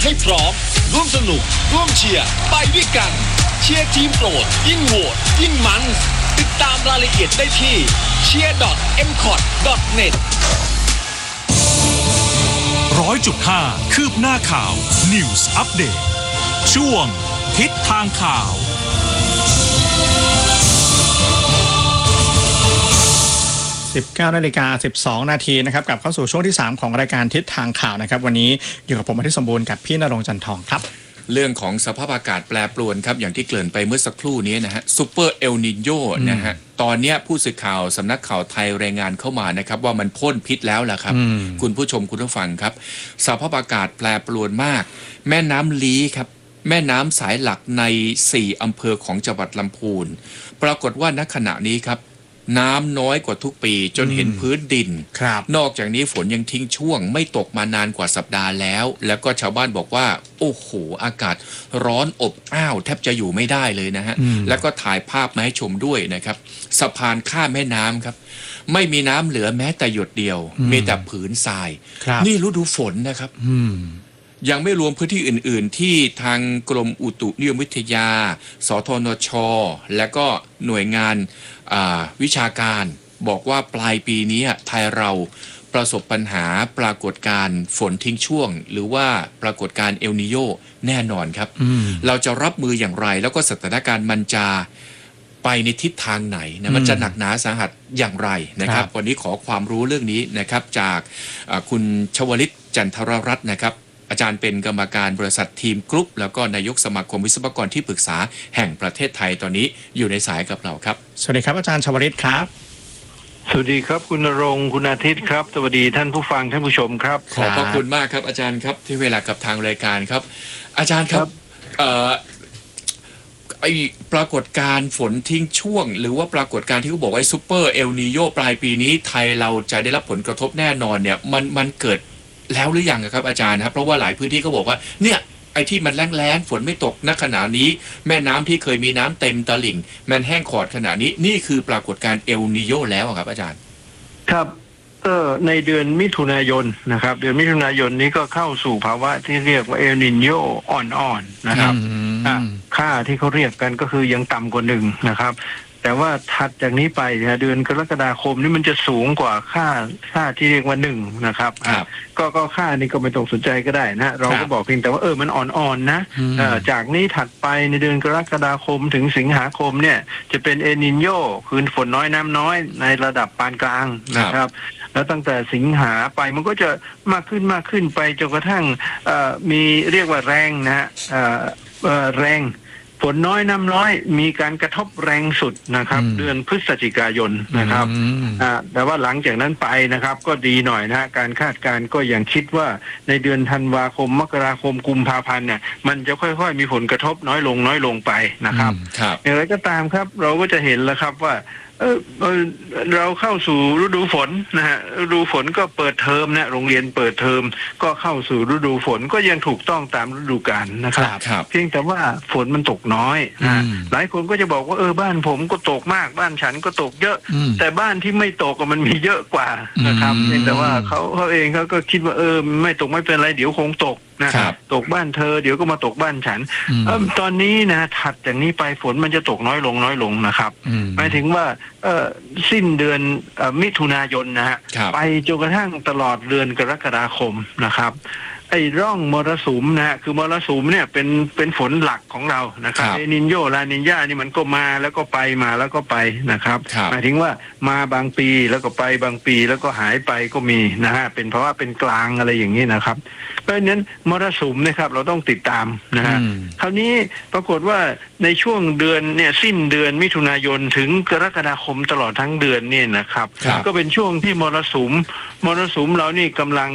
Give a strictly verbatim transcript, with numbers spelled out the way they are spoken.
ให้พร้อมร่วมสนุกร่วมเชียร์ไปด้วยกันเชียร์ทีมโปรดยิ่งโหวตยิ่งมันติดตามรายละเอียดได้ที่ เชียร์ ดอท เอ็ม คอท ดอท เน็ตร้อยจุดห้าคืบหน้าข่าว News Update ช่วงทิศทางข่าวสิบเก้านาฬิกาสิบสองนาทีนะครับกลับเข้าสู่ช่วงที่สามของรายการทิศทางข่าวนะครับวันนี้อยู่กับผมอาทิตย์สมบูรณ์กับพี่ณรงค์จันทองครับเรื่องของสภาพอากาศแปรปรวนครับอย่างที่เกริ่นไปเมื่อสักครู่นี้นะฮะซูเปอร์เอลนิโญนะฮะตอนนี้ผู้สื่อข่าวสำนักข่าวไทยรายงานเข้ามานะครับว่ามันพ่นพิษแล้วล่ะครับคุณผู้ชมคุณผู้ฟังครับสภาพอากาศแปรปรวนมากแม่น้ำลีครับแม่น้ำสายหลักในสี่อำเภอของจังหวัดลำพูนปรากฏว่าณขณะนี้ครับน้ำน้อยกว่าทุกปีจนเห็นพื้นดินนอกจากนี้ฝนยังทิ้งช่วงไม่ตกมานานกว่าสัปดาห์แล้วแล้วก็ชาวบ้านบอกว่าโอ้โหอากาศร้อนอบอ้าวแทบจะอยู่ไม่ได้เลยนะฮะแล้วก็ถ่ายภาพมาให้ชมด้วยนะครับสะพานข้ามแม่น้ำครับไม่มีน้ำเหลือแม้แต่หยดเดียวมีแต่ผืนทรายนี่ฤดูฝนนะครับยังไม่รวมพื้นที่อื่นๆที่ทางกรมอุตุนิยมวิทยาสทนชและก็หน่วยงานวิชาการบอกว่าปลายปีนี้ไทยเราประสบปัญหาปรากฏการณ์ฝนทิ้งช่วงหรือว่าปรากฏการณ์เอลนิโญแน่นอนครับเราจะรับมืออย่างไรแล้วก็สถานการณ์มันจะไปในทิศทางไหนนะมันจะหนักหนาสาหัสอย่างไรนะครับวันนี้ขอความรู้เรื่องนี้นะครับจากคุณชวลิตจันทรรัตน์นะครับอาจารย์เป็นกรรมการบริษัททีมกรุ๊ปแล้วก็นายกสมาคมวิศวกรที่ปรึกษาแห่งประเทศไทยตอนนี้อยู่ในสายกับเราครับสวัสดีครับอาจารย์ชวลิตครับสวัสดีครับคุณณรงค์คุณอาทิตย์ครับสวัสดีท่านผู้ฟังท่านผู้ชมครับขอบพระคุณมากครับอาจารย์ครับที่เวลากับทางรายการครับอาจารย์ครับเอ่อไอปรากฏการณ์ฝนทิ้งช่วงหรือว่าปรากฏการณ์ที่เขาบอกว่าซูเปอร์เอลนิโญปลายปีนี้ไทยเราจะได้รับผลกระทบแน่นอนเนี่ยมันมันเกิดแล้วหรือยังครับอาจารย์ครับเพราะว่าหลายพื้นที่ก็บอกว่าเนี่ยไอ้ที่มันแล้งๆฝนไม่ตกณขณะนี้แม่น้ำที่เคยมีน้ำเต็มตลิ่งมันแห้งขอดขณะนี้นี่คือปรากฏการณ์เอลนิโญแล้วครับอาจารย์ครับเออในเดือนมิถุนายนนะครับเดือนมิถุนายนนี้ก็เข้าสู่ภาวะที่เรียกว่าเอลนิโญอ่อนๆนะครับค่าที่เขาเรียกกันก็คือยังต่ำกว่าหนึ่งนะครับแต่ว่าถัดจากนี้ไปนะเดือนกรกฎาคมนี่มันจะสูงกว่าค่าค่าที่เรียกว่าหนึ่งนะครับก็ก็ค่านี้ก็ไม่ต้องสนใจก็ได้นะเราก็บอกเพียงแต่ว่าเออมันอ่อนๆนะจากนี้ถัดไปในเดือนกรกฎาคมถึงสิงหาคมเนี่ยจะเป็นเอลนิโญคือฝนน้อยน้ำน้อยในระดับปานกลางนะครับแล้วตั้งแต่สิงหาไปมันก็จะมากขึ้นมากขึ้นไปจนกระทั่งมีเรียกว่าแรงนะฮะแรงฝนน้อยน้ำน้อยมีการกระทบแรงสุดนะครับเดือนพฤศจิกายนนะครับแต่ว่าหลังจากนั้นไปนะครับก็ดีหน่อยนะการคาดการณ์ก็ยังคิดว่าในเดือนธันวาคมมกราคมกุมภาพันธ์เนี่ยมันจะค่อยๆมีผลกระทบน้อยลงน้อยลงไปนะครับอย่างไรก็ตามครับเราก็จะเห็นแล้วครับว่าเออเราเข้าสู่ฤดูฝนนะฮะฤดูฝนก็เปิดเทอมนะโรงเรียนเปิดเทอมก็เข้าสู่ฤดูฝนก็ยังถูกต้องตามฤดูกาลนะครับเพียงแต่ว่าฝนมันตกน้อยนะหลายคนก็จะบอกว่าเออบ้านผมก็ตกมากบ้านฉันก็ตกเยอะแต่บ้านที่ไม่ตกมันมีเยอะกว่านะครับเพียงแต่ว่าเขาเขาเองเขาก็คิดว่าเออไม่ตกไม่เป็นไรเดี๋ยวคงตกนะตกบ้านเธอเดี๋ยวก็มาตกบ้านฉันตอนนี้นะถัดจากนี้ไปฝนมันจะตกน้อยลงน้อยลงนะครับหมายถึงว่าสิ้นเดือนมิถุนายนนะฮะไปจนกระทั่งตลอดเดือนกรกฎาคมนะครับไอ้ร่องมรสุมนะฮะคือมรสุมเนี่ยเป็นเป็นฝนหลักของเรานะครับเอลนิโญลานิญานี่มันก็มาแล้วก็ไปมาแล้วก็ไปนะครับหมายถึงว่ามาบางปีแล้วก็ไปบางปีแล้วก็หายไปก็มีนะฮะเป็นเพราะว่าเป็นกลางอะไรอย่างนี้นะครับเพราะฉะนั้นมรสุมนะครับเราต้องติดตามนะฮะคราวนี้ปรากฏว่าในช่วงเดือนเนี่ยสิ้นเดือนมิถุนายนถึงกรกฎาคมตลอดทั้งเดือนเนี่ยนะครับก็เป็นช่วงที่มรสุมมรสุมเรานี่กำลัง